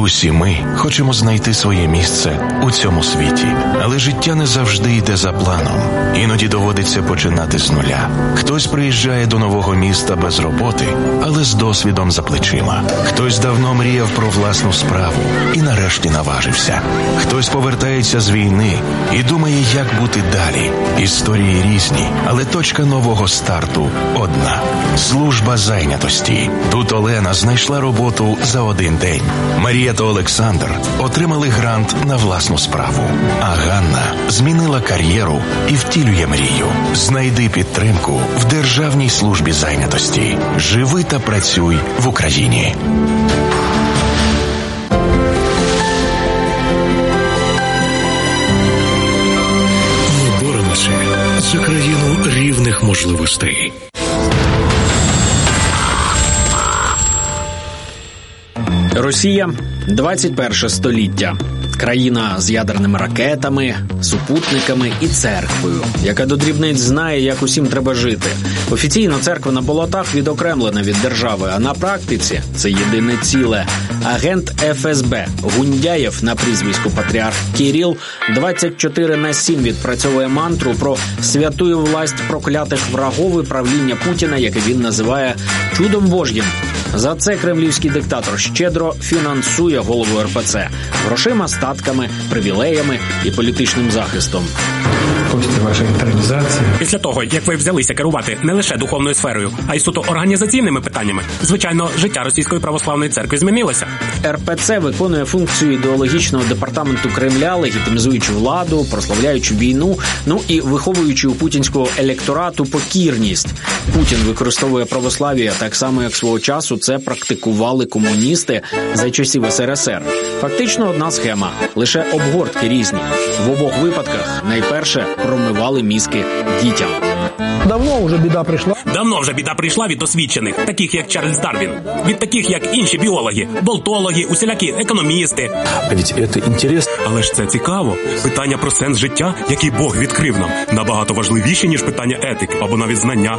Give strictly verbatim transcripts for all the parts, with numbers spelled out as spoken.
Усі ми хочемо знайти своє місце у цьому світі, але життя не завжди йде за планом. Іноді доводиться починати з нуля. Хтось приїжджає до нового міста без роботи, але з досвідом за плечима. Хтось давно мріяв про власну справу і нарешті наважився. Хтось повертається з війни і думає, як бути далі. Історії різні, але точка нового старту одна – служба зайнятості. Тут Олена знайшла роботу за один день. Марія та Олександр отримали грант на власну справу. А Ганна змінила кар'єру і втілює мрію. Знайди підтримку в Державній службі зайнятості. Живи та працюй в Україні. Ми боремося за країну рівних можливостей. Росія – двадцять перше століття. Країна з ядерними ракетами, супутниками і церквою, яка до дрібниць знає, як усім треба жити. Офіційно церква на болотах відокремлена від держави, а на практиці це єдине ціле. Агент еф ес бе Гундяєв на прізвиську патріарх Кирил двадцять чотири на сім відпрацьовує мантру про святую власть проклятих врагов і правління Путіна, яке він називає «чудом Божьїм». За це кремлівський диктатор щедро фінансує голову ер пе це грошима, статками, привілеями і політичним захистом. Після вашої інтерналізації. Після того, як ви взялися керувати не лише духовною сферою, а й суто організаційними питаннями, звичайно, життя Російської православної церкви змінилося. ер пе це виконує функцію ідеологічного департаменту Кремля, легітимізуючи владу, прославляючи війну, ну і виховуючи у путінського електорату покірність. Путін використовує православ'я так само, як свого часу це практикували комуністи за часів ес ер ес ер. Фактично одна схема, лише обгортки різні. В обох випадках найперше промивали мізки дітям. Давно вже біда прийшла. Давно вже біда прийшла від освічених, таких як Чарльз Дарвін, від таких як інші біологи, болтологи, усілякі економісти. А ведь це інтересно. Але ж це цікаво. Питання про сенс життя, який Бог відкрив нам, набагато важливіші, ніж питання етики або навіть знання.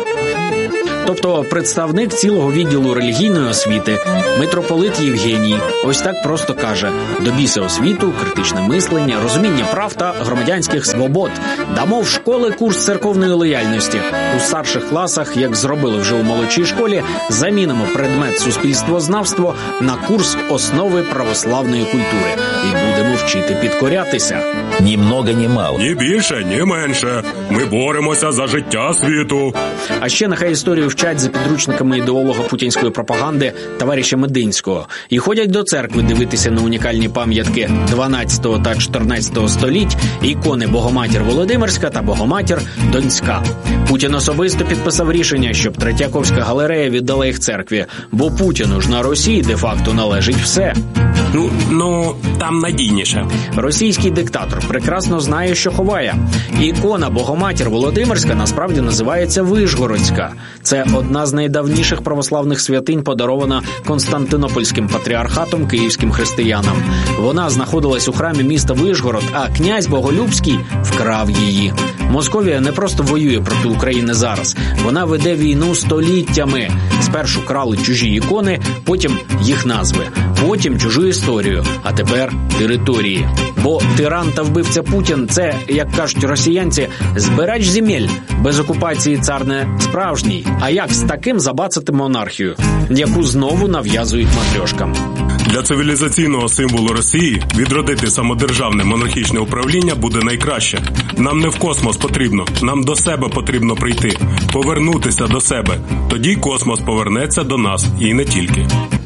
Тобто представник цілого відділу релігійної освіти, митрополит Євгеній, ось так просто каже: до біса освіту, критичне мислення, розуміння прав та громадянських свобод. Дамо в школи курс церковної лояльності. У старших класах, як зробили вже у молодшій школі, замінимо предмет суспільствознавство на курс основи православної культури. І будемо вчити підкорятися. Ні много, ні мало. Ні більше, ні менше. Ми боремося за життя світу. А ще нехай історію вчать за підручниками ідеолога путінської пропаганди товариша Мединського і ходять до церкви дивитися на унікальні пам'ятки дванадцятого та чотирнадцятого століть, ікони Богоматір Володимирська та Богоматір Донська. Путін особисто підписав рішення, щоб Третьяковська галерея віддала їх церкві, бо Путіну ж на Росії де-факто належить все. Ну, ну, там надійніше. Російський диктатор прекрасно знає, що ховає. Ікона Богоматір Володимирська насправді називається Вишгородська. Це одна з найдавніших православних святинь, подарована Константинопольським патріархатом київським християнам. Вона знаходилась у храмі міста Вишгород, а князь Боголюбський вкрав її. Московія не просто воює проти України зараз. Вона веде війну століттями. Спершу крали чужі ікони, потім їх назви, потім чужу історію, а тепер території. Бо тиран та вбивця Путін – це, як кажуть росіянці, збирач земель. Без окупації цар не справжній. А як з таким забацати монархію, яку знову нав'язують матрьошкам? Для цивілізаційного символу Росії відродити самодержавне монархічне управління буде найкраще. Нам не в космос потрібно, нам до себе потрібно прийти, повернутися до себе. Тоді космос повернеться до нас, і не тільки.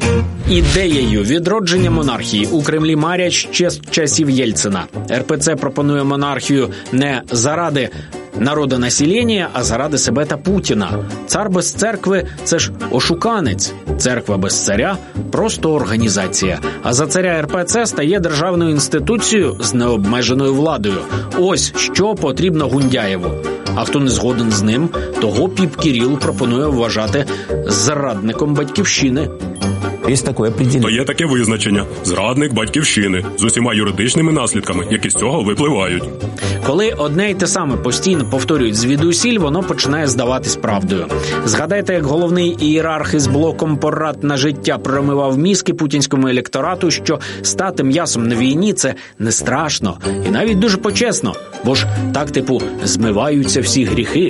Ідеєю відродження монархії у Кремлі марять ще з часів Єльцина. ер пе це пропонує монархію не заради народонаселення, а заради себе та Путіна. Цар без церкви – це ж ошуканець. Церква без царя – просто організація. А за царя ер пе це стає державною інституцією з необмеженою владою. Ось що потрібно Гундяєву. А хто не згоден з ним, того піп Кирил пропонує вважати зрадником батьківщини. Є таке определення. То є таке визначення – зрадник батьківщини з усіма юридичними наслідками, які з цього випливають. Коли одне й те саме постійно повторюють звідусіль, воно починає здаватись правдою. Згадайте, як головний ієрарх із блоком порад на життя промивав мізки путінському електорату, що стати м'ясом на війні – це не страшно і навіть дуже почесно, бо ж так, типу, змиваються всі гріхи.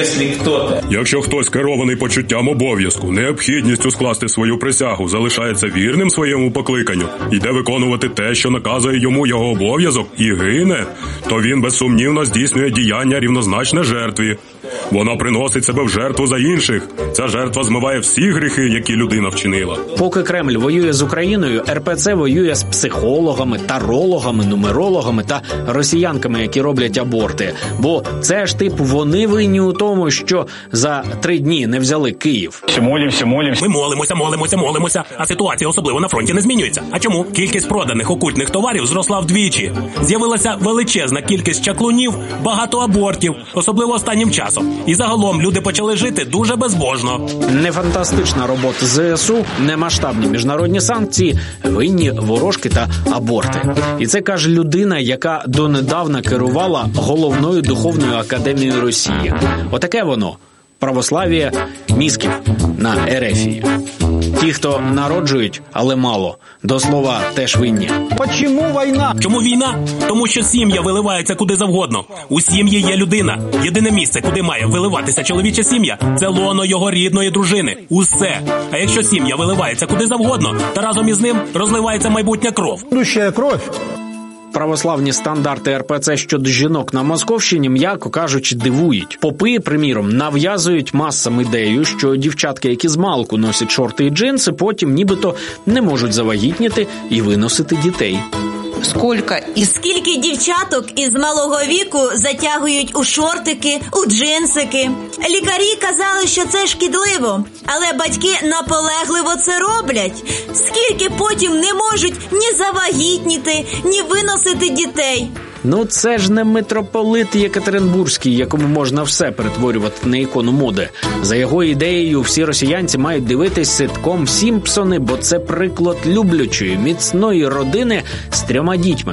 Якщо хтось керований почуттям обов'язку, необхідністю скласти свою присягу, залишається вірним своєму покликанню, йде виконувати те, що наказує йому його обов'язок, і гине, то він безсумнівно здійснює діяння рівнозначне жертві. Вона приносить себе в жертву за інших. Ця жертва змиває всі гріхи, які людина вчинила. Поки Кремль воює з Україною, ер пе це воює з психологами, тарологами, нумерологами та росіянками, які роблять аборти. Бо це ж, типу, вони винні у тому, що за три дні не взяли Київ. Молимося, молимося. Ми молимося, молимося, молимося, а ситуація особливо на фронті не змінюється. А чому? Кількість проданих окультних товарів зросла вдвічі. З'явилася величезна кількість чаклунів, багато абортів, особливо останнім часом. І загалом люди почали жити дуже безбожно. Не фантастична робота зе ес у, не масштабні міжнародні санкції, винні ворожки та аборти. І це каже людина, яка донедавна керувала головною духовною академією Росії. Отаке воно. Православ'я мізків на Ерефії. Ті, хто народжують, але мало. До слова, теж винні. Почему війна? Чому війна? Тому що сім'я виливається куди завгодно. У сім'ї є людина. Єдине місце, куди має виливатися чоловіча сім'я, це лоно його рідної дружини. Усе. А якщо сім'я виливається куди завгодно, то разом із ним розливається майбутня кров. Будущая кров. Православні стандарти ер пе це щодо жінок на Московщині, м'яко кажучи, дивують. Попи, приміром, нав'язують масам ідею, що дівчатки, які змалку носять шорти і джинси, потім нібито не можуть завагітніти і виносити дітей. Скільки? І скільки дівчаток із малого віку затягують у шортики, у джинсики. Лікарі казали, що це шкідливо, але батьки наполегливо це роблять. Скільки потім не можуть ні завагітніти, ні виносити дітей. Ну це ж не митрополит Єкатеринбурзький, якому можна все перетворювати на ікону моди. За його ідеєю, всі росіянці мають дивитись ситком «Сімпсони», бо це приклад люблячої, міцної родини з трьома дітьми.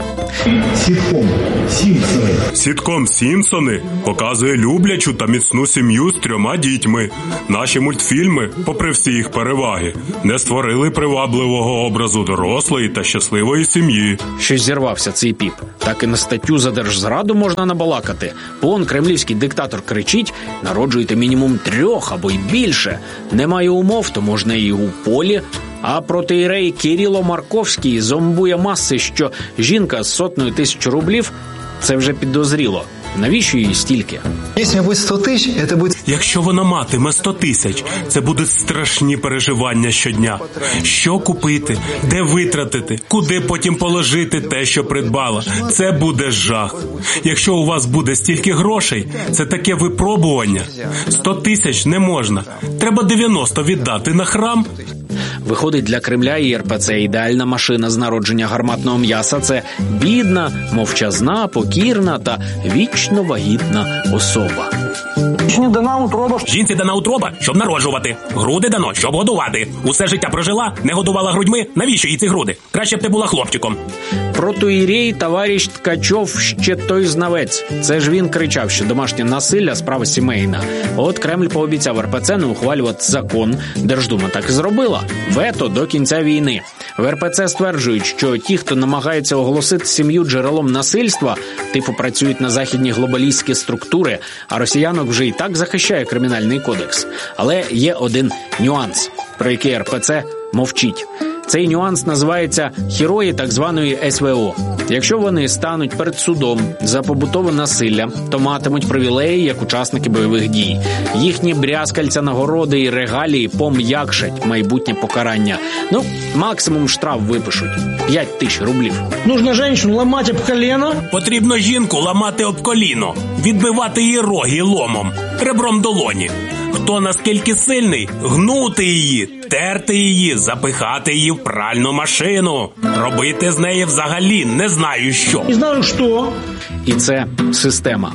Сітком «Сімпсони». Сітком «Сімпсони» показує люблячу та міцну сім'ю з трьома дітьми. Наші мультфільми, попри всі їх переваги, не створили привабливого образу дорослої та щасливої сім'ї. Щось зірвався цей піп. Так і на статтю за держзраду можна набалакати. Вон кремлівський диктатор кричить: народжуйте мінімум трьох або й більше. Немає умов, то можна і у полі. А протоієрей Кирило Марковський зомбує маси, що жінка з сотнею тисяч рублів – це вже підозріло. Навіщо їй стільки? Якщо буде сто тисяч, це буде... Якщо вона матиме сто тисяч, це будуть страшні переживання щодня. Що купити, де витратити, куди потім положити те, що придбала. Це буде жах. Якщо у вас буде стільки грошей, це таке випробування. сто тисяч не можна. Треба дев'яносто віддати на храм. Виходить, для Кремля і ер пе це ідеальна машина з народження гарматного м'яса – це бідна, мовчазна, покірна та вічно вагітна особа. Жінці дана утроба. Жінці дана утроба, щоб народжувати. Груди дано, щоб годувати. Усе життя прожила, не годувала грудьми. Навіщо їй ці груди? Краще б ти була хлопчиком. Протоієрей товариш Ткачов ще той знавець. Це ж він кричав, що домашнє насилля – справа сімейна. От Кремль пообіцяв ер пе це не ухвалювати закон. Держдума так і зробила. Вето до кінця війни. В ер пе це стверджують, що ті, хто намагається оголосити сім'ю джерелом насильства, типу працюють на західні глобалістські структури, а росіянок вже і так захищає Кримінальний кодекс. Але є один нюанс, про який ер пе це мовчить. Цей нюанс називається «герої так званої ес ве о». Якщо вони стануть перед судом за побутове насилля, то матимуть привілеї як учасники бойових дій. Їхні брязкальця, нагороди і регалії пом'якшать майбутнє покарання. Ну, максимум штраф випишуть – п'ять тисяч рублів. Нужно жінку ламати об коліно. Потрібно жінку ламати об коліно, відбивати її роги ломом, ребром долоні. Хто наскільки сильний, гнути її, терти її, запихати її в пральну машину. Робити з неї взагалі не знаю що. Не знаю що. І це система.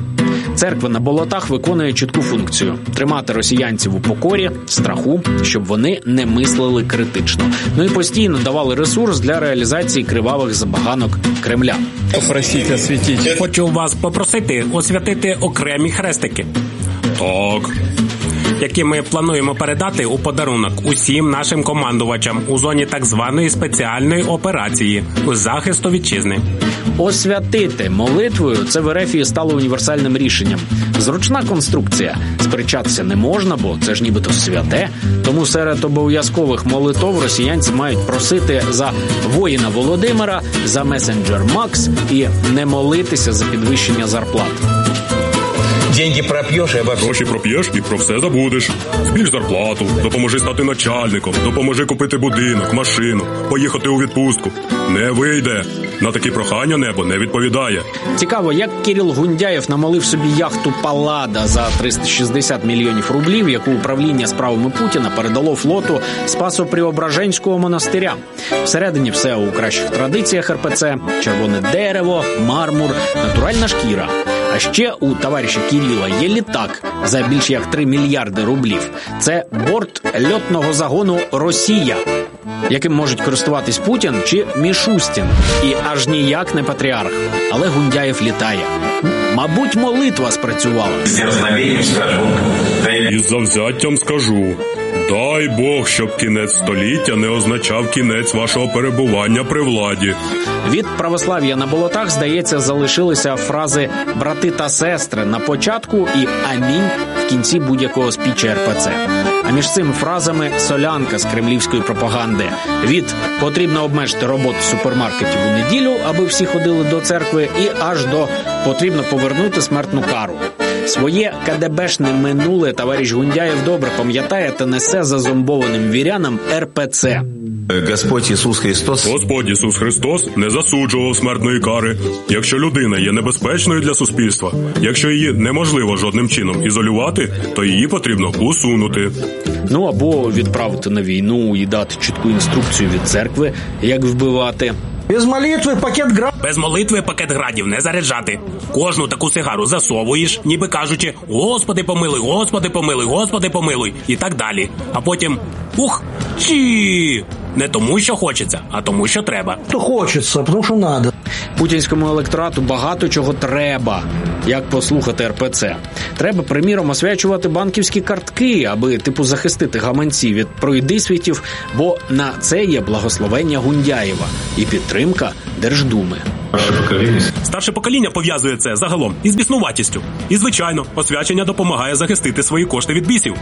Церква на болотах виконує чітку функцію – тримати росіянців у покорі, страху, щоб вони не мислили критично. Ну і постійно давали ресурс для реалізації кривавих забаганок Кремля. Попросіть освітити. Хочу вас попросити освятити окремі хрестики. Так. Які ми плануємо передати у подарунок усім нашим командувачам у зоні так званої спеціальної операції у захисту вітчизни. Освятити молитвою – це в РФ стало універсальним рішенням. Зручна конструкція. Сперечатися не можна, бо це ж нібито святе. Тому серед обов'язкових молитов росіянці мають просити за воїна Володимира, за месенджер Макс і не молитися за підвищення зарплат. Деньги проп'єш і обо всьому. Гроші проп'єш і про все забудеш. Збільш зарплату, допоможи стати начальником, допоможи купити будинок, машину, поїхати у відпустку. Не вийде. На такі прохання небо не відповідає. Цікаво, як Кирил Гундяєв намолив собі яхту «Паллада» за триста шістдесят мільйонів рублів, яку управління справами Путіна передало флоту Спасо-Преображенського монастиря. Всередині все у кращих традиціях РПЦ – червоне дерево, мармур, натуральна шкіра. А ще у товариша Кирила є літак за більш як три мільярди рублів. Це борт льотного загону «Росія», яким можуть користуватись Путін чи Мішустін. І аж ніяк не патріарх. Але Гундяєв літає. Мабуть, молитва спрацювала. Із завзяттям скажу. Дай Бог, щоб кінець століття не означав кінець вашого перебування при владі. Від православ'я на болотах, здається, залишилися фрази «брати та сестри» на початку і «амінь» в кінці будь-якого спіча РПЦ. А між цими фразами солянка з кремлівської пропаганди. Від «потрібно обмежити роботу супермаркетів у неділю, аби всі ходили до церкви» і аж до «потрібно повернути смертну кару». Своє КДБшне минуле товариш Гундяєв добре пам'ятає та несе зазомбованим вірянам РПЦ. Господь Ісус Христос. Господь Ісус Христос не засуджував смертної кари. Якщо людина є небезпечною для суспільства, якщо її неможливо жодним чином ізолювати, то її потрібно усунути. Ну або відправити на війну і дати чітку інструкцію від церкви, як вбивати. Без молитви пакет град. Без молитви пакет градів не заряджати. Кожну таку сигару засовуєш, ніби кажучи «Господи помилуй, Господи помилуй, Господи помилуй» і так далі. А потім «Ух, чі!» Не тому, що хочеться, а тому, що треба. То хочеться, тому що надо. Путінському електорату багато чого треба, як послухати РПЦ. Треба, приміром, освячувати банківські картки, аби, типу, захистити гаманці від пройдисвітів, бо на це є благословення Гундяєва і підтримка Держдуми. Старше покоління пов'язує це загалом із біснуватістю. І, звичайно, освячення допомагає захистити свої кошти від бісів.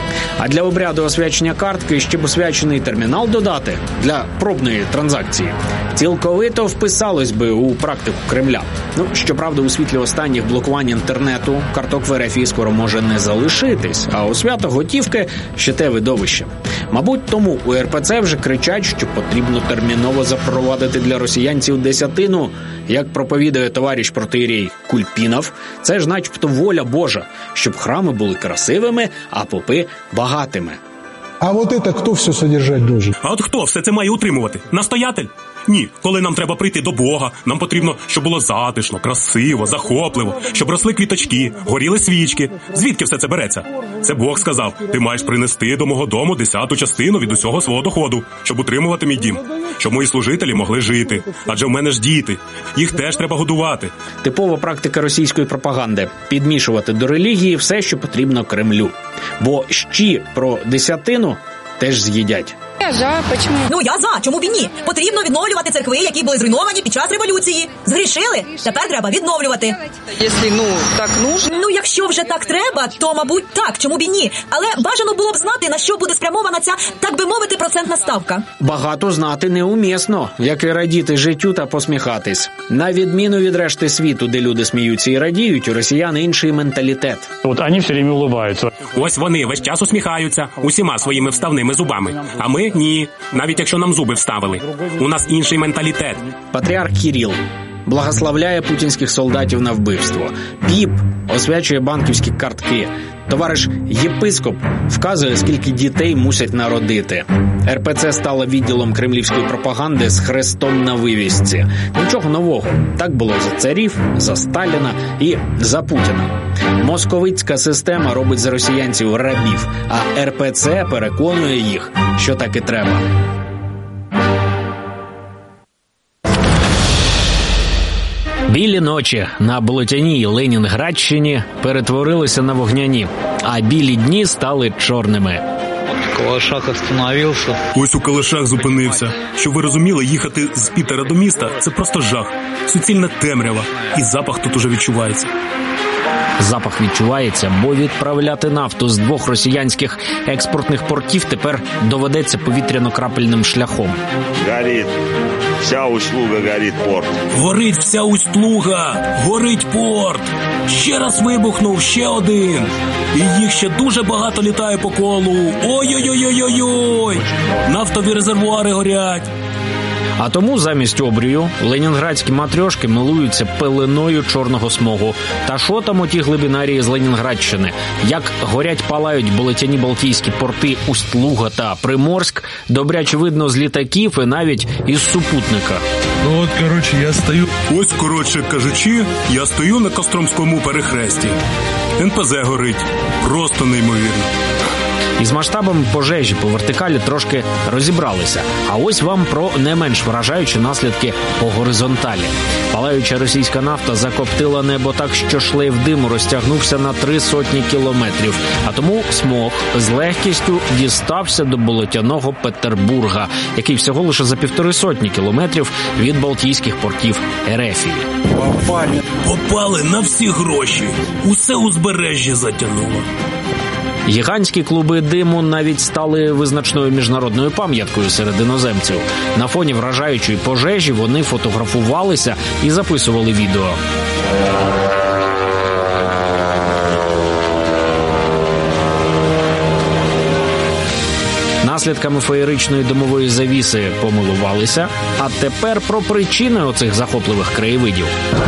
А для обряду освячення картки ще б освячений термінал додати для пробної транзакції. Цілковито вписалось би у практику Кремля. Ну, щоправда, у світлі останніх блокувань інтернету карток в РФ скоро може не залишитись, а у свято готівки ще те видовище. Мабуть, тому у РПЦ вже кричать, що потрібно терміново запровадити для росіянців десятину. Як проповідує товариш протоієрей Кульпінов, це ж начебто воля Божа, щоб храми були красивими, а попи багатими. А вот это кто все содержать должен? А от хто все це має утримувати? Настоятель? Ні, коли нам треба прийти до Бога, нам потрібно, щоб було затишно, красиво, захопливо, щоб росли квіточки, горіли свічки. Звідки все це береться? Це Бог сказав, ти маєш принести до мого дому десяту частину від усього свого доходу, щоб утримувати мій дім, щоб мої служителі могли жити. Адже в мене ж діти, їх теж треба годувати. Типова практика російської пропаганди – підмішувати до релігії все, що потрібно Кремлю. Бо щі про десятину теж з'їдять. Я за, почему? Ну я за, чому б і ні? Потрібно відновлювати церкви, які були зруйновані під час революції. Згрішили, тепер треба відновлювати. Якщо, ну, так нужно. Ну, якщо вже так треба, то, мабуть, так, чому б і ні. Але бажано було б знати, на що буде спрямована ця, так би мовити, процентна ставка. Багато знати неумісно, як і радіти життю та посміхатись. На відміну від решти світу, де люди сміються і радіють, у росіян інший менталітет. От вони все время улыбаються. Ось вони весь час усміхаються усіма своїми вставними зубами. А ми – ні. Навіть якщо нам зуби вставили. У нас інший менталітет. Патріарх Кирил благословляє путінських солдатів на вбивство. Піп освячує банківські картки. Товариш єпископ вказує, скільки дітей мусять народити. РПЦ стала відділом кремлівської пропаганди з хрестом на вивісці. Нічого нового. Так було за царів, за Сталіна і за Путіна. Московицька система робить з росіянців рабів, а ер пе це переконує їх, що так і треба. Білі ночі на болотяній Ленінградщині перетворилися на вогняні, а білі дні стали чорними. Калашах остановився. Ось у Калашах зупинився. Щоб ви розуміли, їхати з Пітера до міста – це просто жах. Суцільна темрява. І запах тут уже відчувається. Запах відчувається, бо відправляти нафту з двох росіянських експортних портів тепер доведеться повітряно-крапельним шляхом. Горить. Вся Усть-Луга горить порт. Горить вся Усть-Луга. Горить порт. Ще раз вибухнув, ще один. І їх ще дуже багато літає по колу. Ой-ой-ой-ой-ой-ой. Нафтові резервуари горять. А тому замість обрію ленінградські матрьошки милуються пеленою чорного смогу. Та що там оті глибінарії з Ленінградщини? Як горять-палають болотяні балтійські порти Усть-Луга та Приморськ, добряче видно з літаків і навіть із супутника. Ну от, коротше, я стою... Ось, коротше кажучи, я стою на Костромському перехресті. ен пе зет горить. Просто неймовірно. Із масштабами пожежі по вертикалі трошки розібралися. А ось вам про не менш вражаючі наслідки по горизонталі. Палаюча російська нафта закоптила небо так, що шлейф диму розтягнувся на три сотні кілометрів. А тому смог з легкістю дістався до болотяного Петербурга, який всього лише за півтори сотні кілометрів від балтійських портів Ерефії. Попали. Попали на всі гроші. Усе узбережжя затягнуло. Гігантські клуби диму навіть стали визначною міжнародною пам'яткою серед іноземців. На фоні вражаючої пожежі вони фотографувалися і записували відео. Наслідками феєричної димової завіси помилувалися, а тепер про причини оцих захопливих краєвидів.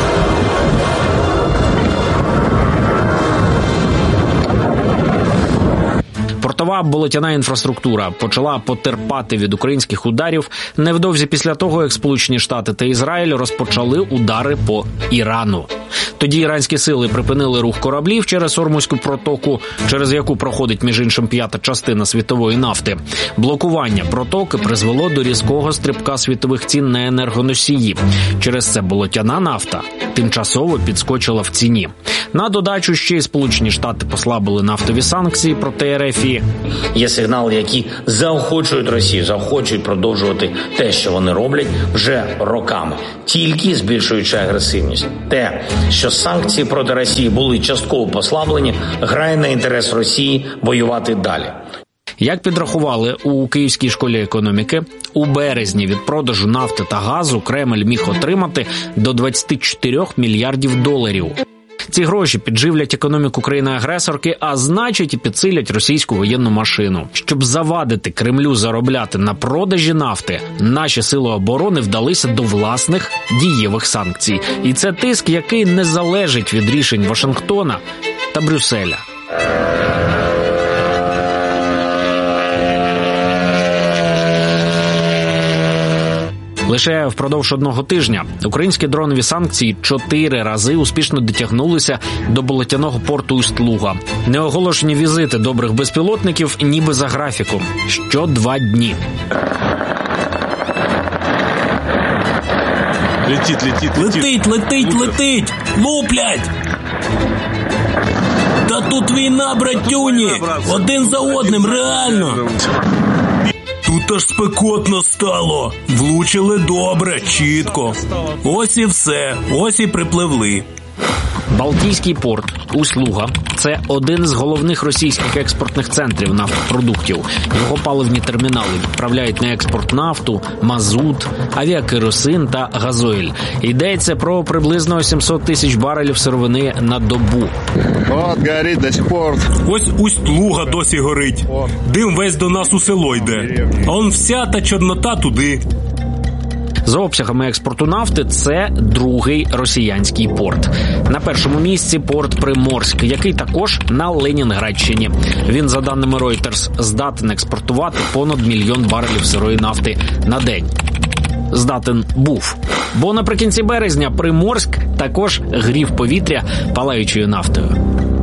Портова болотяна інфраструктура почала потерпати від українських ударів невдовзі після того, як Сполучені Штати та Ізраїль розпочали удари по Ірану. Тоді іранські сили припинили рух кораблів через Ормузьку протоку, через яку проходить, між іншим, п'ята частина світової нафти. Блокування протоки призвело до різкого стрибка світових цін на енергоносії. Через це болотяна нафта тимчасово підскочила в ціні. На додачу ще й Сполучені Штати послабили нафтові санкції проти РФ. Є сигнали, які заохочують Росію, заохочують продовжувати те, що вони роблять вже роками, тільки збільшуючи агресивність. Те, що санкції проти Росії були частково послаблені, грає на інтерес Росії воювати далі. Як підрахували у Київській школі економіки, у березні від продажу нафти та газу Кремль міг отримати до двадцять чотири мільярдів доларів. Ці гроші підживлять економіку країни-агресорки, а значить і підсилять російську воєнну машину. Щоб завадити Кремлю заробляти на продажі нафти, наші сили оборони вдалися до власних дієвих санкцій. І це тиск, який не залежить від рішень Вашингтона та Брюсселя. Лише впродовж одного тижня українські дронові санкції чотири рази успішно дотягнулися до болотяного порту Усть-Луга. Неоголошені візити добрих безпілотників ніби за графіком. Що два дні. Летить, летить, летить. Летить, летить, летить. Луплять. Та тут війна, братюні. Один за одним, реально. Тут аж спекотно стало. Влучили добре, чітко. Ось і все. Ось і припливли. Балтійський порт Усть-Луга – це один з головних російських експортних центрів нафтопродуктів. Його паливні термінали відправляють на експорт нафту, мазут, авіакеросин та газойль. Йдеться про приблизно сімсот тисяч барелів сировини на добу. От горить до сих пор. Ось Усть-Луга досі горить. Дим весь до нас у село йде. А он вся та чорнота туди. За обсягами експорту нафти це другий росіянський порт. На першому місці порт Приморськ, який також на Ленінградщині. Він, за даними Reuters, здатен експортувати понад мільйон барелів сирої нафти на день. Здатен був. Бо наприкінці березня Приморськ також грів повітря палаючою нафтою.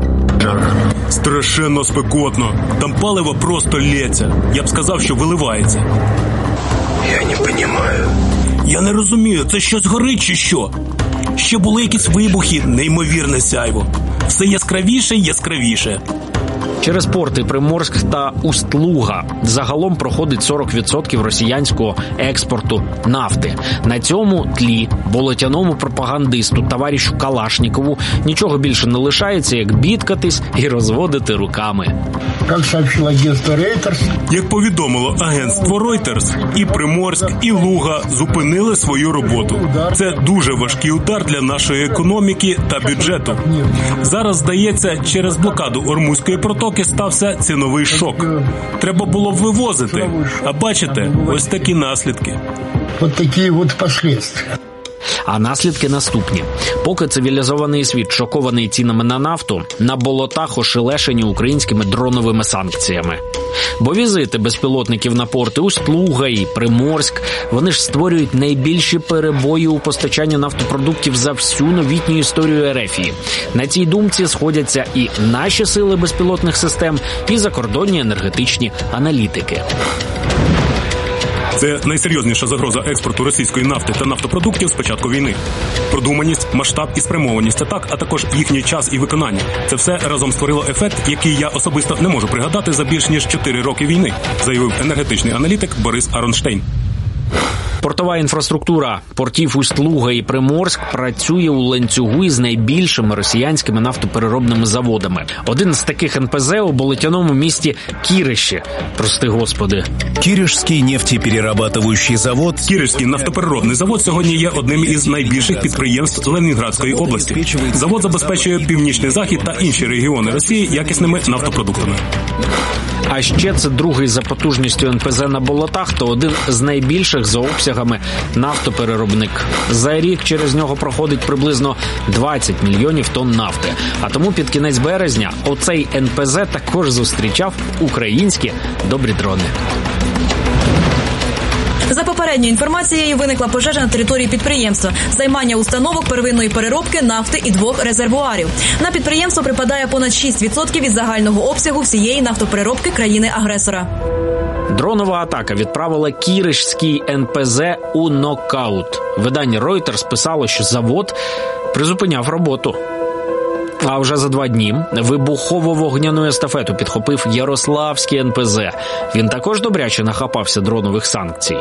жарко. Страшенно спекотно. Там паливо просто лється. Я б сказав, що виливається. Я не розумію. Я не розумію, це щось горить чи що? Ще були якісь вибухи, неймовірне сяйво. Все яскравіше й яскравіше. Через порти Приморськ та Усть-Луга загалом проходить сорок відсотків росіянського експорту нафти. На цьому тлі болотяному пропагандисту товаришу Калашнікову нічого більше не лишається, як бідкатись і розводити руками. Як сообщило агентство Reuters, як повідомило агентство Reuters, і Приморськ, і Луга зупинили свою роботу. Це дуже важкий удар для нашої економіки та бюджету. Зараз, здається, через блокаду Ормузької протоки стався ціновий шок. Треба було вивозити. А бачите, ось такі наслідки. Ось такі от послідствия. А наслідки наступні. Поки цивілізований світ шокований цінами на нафту, на болотах ошелешені українськими дроновими санкціями. Бо візити безпілотників на порти Усть-Луга і Приморськ, вони ж створюють найбільші перебої у постачанні нафтопродуктів за всю новітню історію Ерефії. На цій думці сходяться і наші сили безпілотних систем, і закордонні енергетичні аналітики. Це найсерйозніша загроза експорту російської нафти та нафтопродуктів з початку війни. Продуманість, масштаб і спрямованість атак, а також їхній час і виконання. Це все разом створило ефект, який я особисто не можу пригадати за більш ніж чотири роки війни, заявив енергетичний аналітик Борис Аронштейн. Портова інфраструктура портів Усть-Луга і Приморськ працює у ланцюгу із найбільшими росіянськими нафтопереробними заводами. Один з таких ен пе зе у болотяному місті Кірище. Прости господи. Киришський нефтеперерабатывающий завод. Киришський нафтопереробний завод сьогодні є одним із найбільших підприємств Ленінградської області. Завод забезпечує Північний Захід та інші регіони Росії якісними нафтопродуктами. А ще це другий за потужністю ен пе зе на болотах та один з найбільших за обсягами нафтопереробник. За рік через нього проходить приблизно двадцять мільйонів тонн нафти. А тому під кінець березня оцей ен пе зе також зустрічав українські добрі дрони. За попередньою інформацією, виникла пожежа на території підприємства, займання установок первинної переробки нафти і двох резервуарів. На підприємство припадає понад шість відсотків від загального обсягу всієї нафтопереробки країни-агресора. Дронова атака відправила Кіришський ен пе зе у нокаут. Видання Reuters писало, що завод призупиняв роботу. А вже за два дні вибухово-вогняну естафету підхопив Ярославський ен пе зе. Він також добряче нахапався дронових санкцій.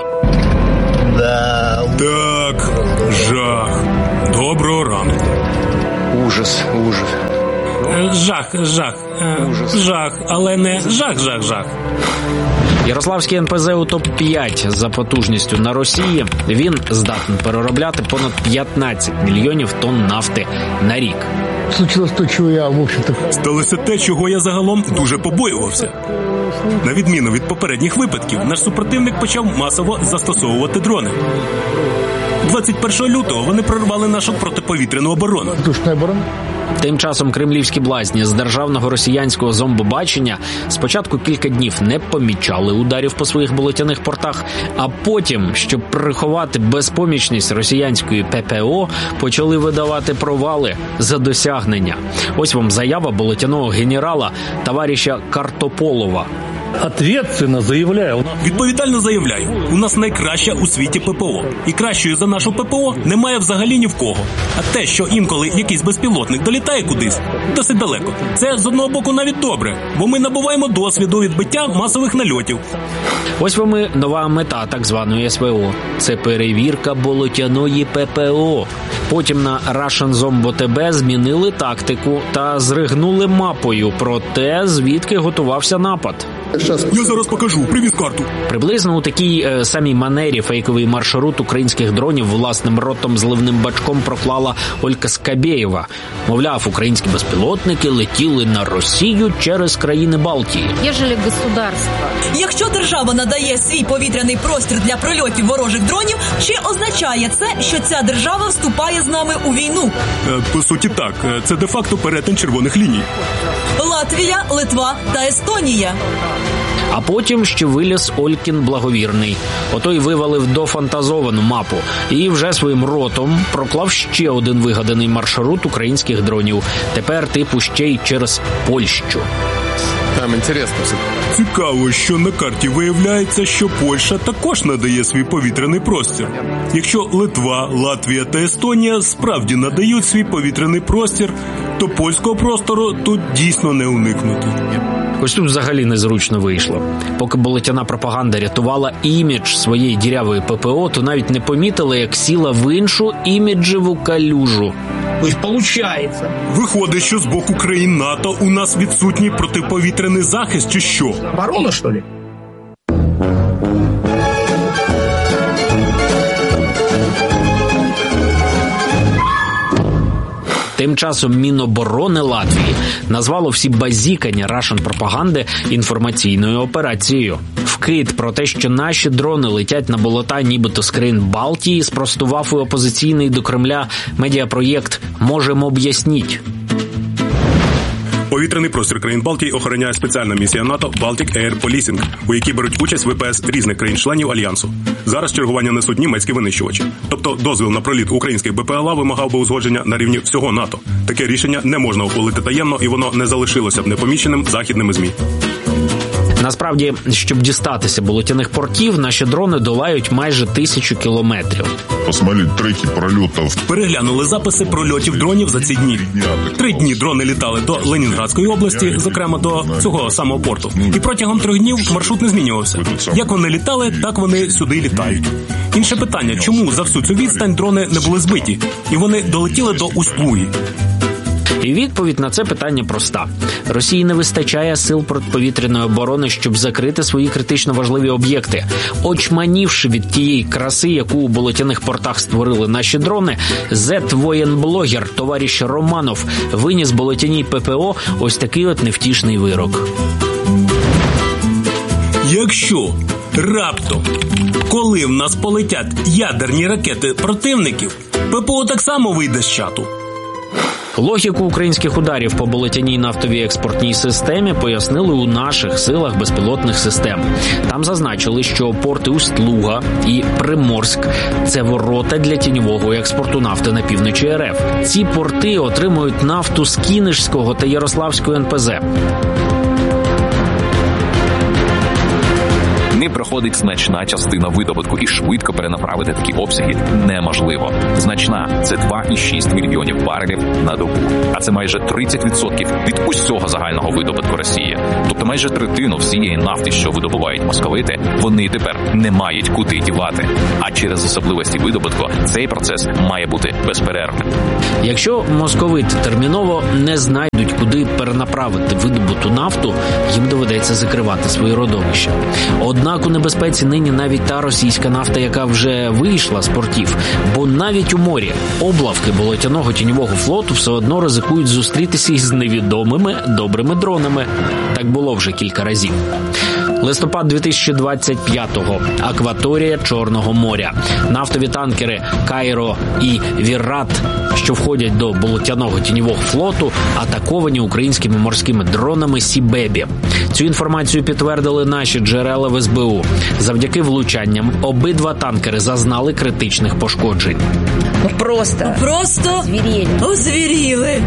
Да. Так, жах. Доброго ранку. Ужас, ужас. Жах, жах. Ужас. Жах, але не жах-жах-жах. Ярославський ен пе зе у топ п'ять за потужністю на Росії. Він здатний переробляти понад п'ятнадцять мільйонів тонн нафти на рік. Случилось то, чого я, в общем-то... Сталося те, чого я загалом дуже побоювався. На відміну від попередніх випадків, наш супротивник почав масово застосовувати дрони. двадцять першого лютого вони прорвали нашу протиповітряну оборону. Тим часом кремлівські блазні з державного росіянського зомбобачення спочатку кілька днів не помічали ударів по своїх болотяних портах, а потім, щоб приховати безпомічність росіянської пе пе о, почали видавати провали за досягнення. Ось вам заява болотяного генерала товариша Картополова. Ответственно заявляю. Відповідально заявляю, у нас найкраща у світі пе пе о. І кращої за нашу пе пе о немає взагалі ні в кого. А те, що інколи якийсь безпілотник долітає кудись, досить далеко, це з одного боку навіть добре, бо ми набуваємо досвіду відбиття масових нальотів. Ось вам і нова мета так званої ес ве о. Це перевірка болотяної пе пе о. Потім на Russian Zombo те бе змінили тактику та зригнули мапою про те, звідки готувався напад. Я зараз покажу, привіз карту. Приблизно у такій е, самій манері фейковий маршрут українських дронів власним ротом зливним бачком проклала Ольга Скабєєва. Мовляв, українські безпілотники летіли на Росію через країни Балтії. Єжели государство. Якщо держава надає свій повітряний простір для прильотів ворожих дронів, чи означає це, що ця держава вступає з нами у війну? Е, по суті так, це де-факто перетин червоних ліній. Латвія, Литва та Естонія. А потім ще виліз Олькін Благовірний. Ото й вивалив дофантазовану мапу. І вже своїм ротом проклав ще один вигаданий маршрут українських дронів. Тепер типу ще й через Польщу. Там інтересно. Цікаво, що на карті виявляється, що Польща також надає свій повітряний простір. Якщо Литва, Латвія та Естонія справді надають свій повітряний простір, то польського простору тут дійсно не уникнути. Ось тут взагалі незручно вийшло. Поки болотяна пропаганда рятувала імідж своєї дірявої ППО, то навіть не помітили, як сіла в іншу іміджеву калюжу. Тобто, получається. Виходить, що з боку країн НАТО у нас відсутній протиповітряний захист, чи що? Оборона, що ли? Тим часом Міноборони Латвії назвало всі базікання рашн-пропаганди інформаційною операцією. Вкид про те, що наші дрони летять на болота нібито з країн Балтії, спростував і опозиційний до Кремля медіапроєкт «Можемо об'ясніть». Повітряний простір країн Балтії охороняє спеціальна місія НАТО Baltic Air Policing, у якій беруть участь ВПС різних країн-членів Альянсу. Зараз чергування несуть німецькі винищувачі. Тобто дозвіл на проліт українських БПЛА вимагав би узгодження на рівні всього НАТО. Таке рішення не можна ухвалити таємно, і воно не залишилося б непоміченим західними ЗМІ. Насправді, щоб дістатися болотяних портів, наші дрони долають майже тисячу кілометрів. Посмотрели треки прольотів. Переглянули записи прольотів дронів за ці дні. Три дні дрони літали до Ленінградської області, зокрема до цього самого порту. І протягом трьох днів маршрут не змінювався. Як вони літали, так вони сюди літають. Інше питання, чому за всю цю відстань дрони не були збиті? І вони долетіли до Усть-Луги. І відповідь на це питання проста. Росії не вистачає сил протиповітряної оборони, щоб закрити свої критично важливі об'єкти. Очманівши від тієї краси, яку у болотяних портах створили наші дрони, зет-воєнблогер товариш Романов виніс болотяній ППО ось такий от невтішний вирок. Якщо раптом, коли в нас полетять ядерні ракети противників, ППО так само вийде з чату. Логіку українських ударів по болотяній нафтовій експортній системі пояснили у наших силах безпілотних систем. Там зазначили, що порти Усть-Луга і Приморськ – це ворота для тіньового експорту нафти на півночі РФ. Ці порти отримують нафту з Кінишського та Ярославського ен пе зет. Не проходить значна частина видобутку, і швидко перенаправити такі обсяги неможливо. Значна – це два цілих шість мільйонів барелів на добу. А це майже тридцять відсотків від усього загального видобутку Росії. Тобто майже третину всієї нафти, що видобувають московити, вони тепер не мають куди дівати. А через особливості видобутку цей процес має бути безперервним. Якщо московити терміново не знайдуть, куди перенаправити видобуту нафту, їм доведеться закривати свої родовища. Однак у небезпеці нині навіть та російська нафта, яка вже вийшла з портів. Бо навіть у морі облавки болотяного тіньового флоту все одно ризикують зустрітися із невідомими добрими дронами. Так було вже кілька разів. Листопад дві тисячі двадцять п'ятого. Акваторія Чорного моря. Нафтові танкери «Кайро» і «Вірат», що входять до болотяного тіньового флоту, атаковані українськими морськими дронами «Сі-Бебі». Цю інформацію підтвердили наші джерела в ес бе у. Завдяки влучанням обидва танкери зазнали критичних пошкоджень. Просто, просто звіріли. Озвіріли.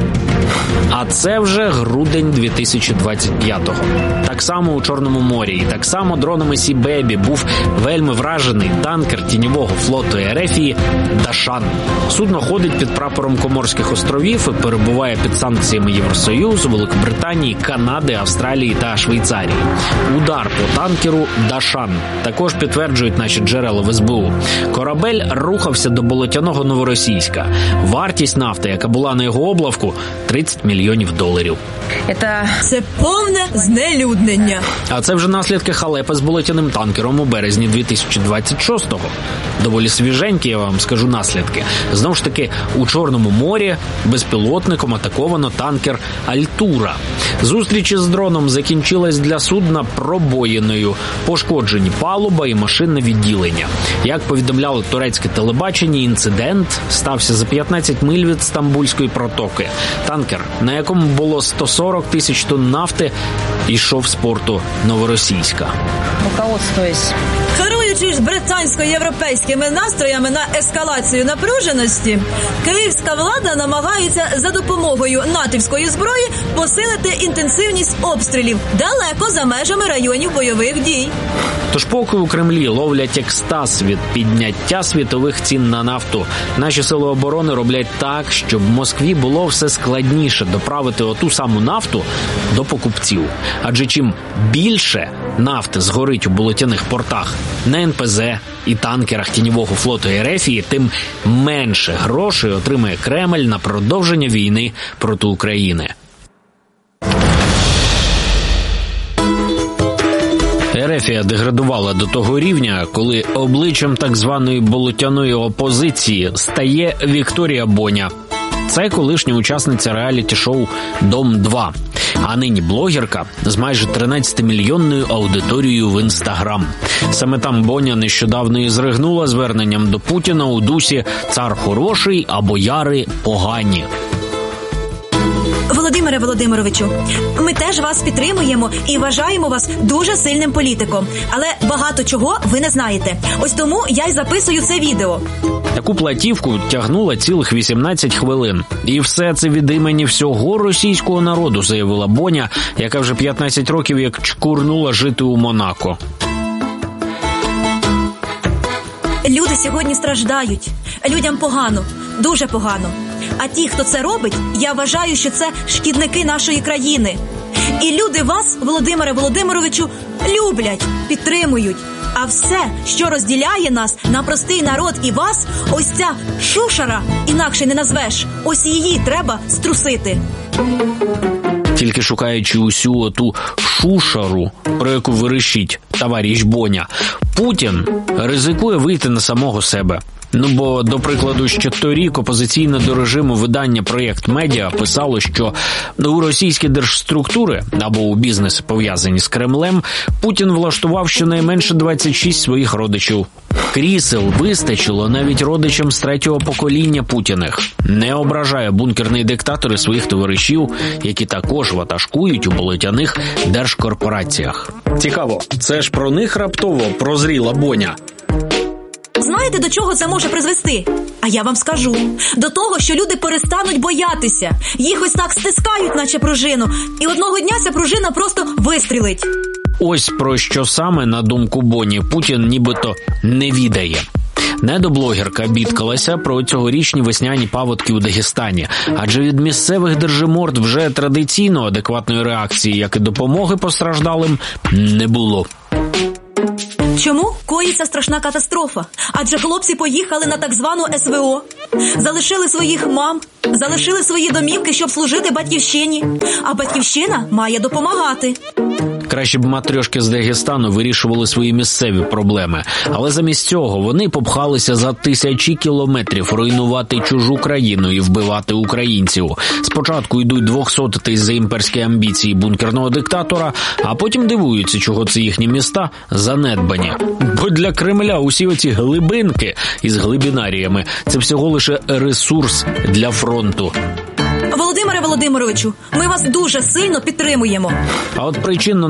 А це вже грудень дві тисячі двадцять п'ятого. Так само у Чорному морі і так само дронами «Сі-Бебі» був вельми вражений танкер тіньового флоту Ерефії «Дашан». Судно ходить під прапором Коморських островів і перебуває під санкціями Євросоюзу, Великобританії, Канади, Австралії та Швейцарії. Удар по танкеру «Дашан» також підтверджують наші джерела в ес бе у. Корабель рухався до болотяного Новоросійська. Вартість нафти, яка була на його облавку – тридцять мільйонів доларів. Це... Це повне знелюднення. А це вже наслідки халепи з болотяним танкером у березні дві тисячі двадцять шостого. Доволі свіженькі, я вам скажу, наслідки. Знову ж таки, у Чорному морі безпілотником атаковано танкер «Альтура». Зустріч із дроном закінчилась для судна пробоїною. Пошкоджені палуба і машинне відділення. Як повідомляло турецьке телебачення, інцидент стався за п'ятнадцять миль від Стамбульської протоки. Танкер танкер, на якому було сто сорок тисяч тонн нафти, йшов з порту Новоросійська. Руководствуясь. Керуючись британсько-європейськими настроями на ескалацію напруженості, київська влада намагається за допомогою натівської зброї посилити інтенсивність обстрілів далеко за межами районів бойових дій. Тож поки у Кремлі ловлять екстаз від підняття світових цін на нафту, наші сили оборони роблять так, щоб в Москві було все складніше доправити оту саму нафту до покупців. Адже чим більше нафти згорить у болотяних портах на ен пе зе і танкерах тіньового флоту Ерефії, тим менше грошей отримає Кремль на продовження війни проти України. Ерефія деградувала до того рівня, коли обличчям так званої болотяної опозиції стає Вікторія Боня. Це колишня учасниця реаліті-шоу «Дом два», а нині блогерка з майже тринадцятимільйонною аудиторією в Інстаграм. Саме там Боня нещодавно і зригнула зверненням до Путіна у дусі «Цар хороший, а бояри погані». Володимире Володимировичу, ми теж вас підтримуємо і вважаємо вас дуже сильним політиком. Але багато чого ви не знаєте. Ось тому я й записую це відео. Таку платівку тягнула цілих вісімнадцять хвилин. І все це від імені всього російського народу, заявила Боня, яка вже п'ятнадцять років як чкурнула жити у Монако. Люди сьогодні страждають. Людям погано, дуже погано. А ті, хто це робить, я вважаю, що це шкідники нашої країни. І люди вас, Володимире Володимировичу, люблять, підтримують. А все, що розділяє нас на простий народ і вас, ось ця шушара, інакше не назвеш, ось її треба струсити. Тільки шукаючи усю оту шушару, про яку верещить товариш Боня, Путін ризикує вийти на самого себе. Ну, бо, до прикладу, ще торік опозиційне до режиму видання «Проєкт Медіа» писало, що у російські держструктури або у бізнес, пов'язані з Кремлем, Путін влаштував щонайменше двадцять шість своїх родичів. Крісел вистачило навіть родичам з третього покоління Путіних. Не ображає бункерний диктатор і своїх товаришів, які також ватажкують у болотяних держкорпораціях. Цікаво, це ж про них раптово прозріла Боня. Знаєте, до чого це може призвести? А я вам скажу. До того, що люди перестануть боятися. Їх ось так стискають, наче пружину. І одного дня ця пружина просто вистрілить. Ось про що саме, на думку Боні, Путін нібито не відає. Недоблогерка бідкалася про цьогорічні весняні паводки у Дагестані, адже від місцевих держиморд вже традиційно адекватної реакції, як і допомоги постраждалим, не було. Чому коїться страшна катастрофа? Адже хлопці поїхали на так звану ес ве о, залишили своїх мам, залишили свої домівки, щоб служити батьківщині. А батьківщина має допомагати. Краще б матрьошки з Дагестану вирішували свої місцеві проблеми. Але замість цього вони попхалися за тисячі кілометрів руйнувати чужу країну і вбивати українців. Спочатку йдуть двохсотитись за імперські амбіції бункерного диктатора, а потім дивуються, чого це їхні міста занедбані. Бо для Кремля усі оці глибинки із глибінаріями – це всього лише ресурс для фронту. Володимире Володимировичу, ми вас дуже сильно підтримуємо. А от причинно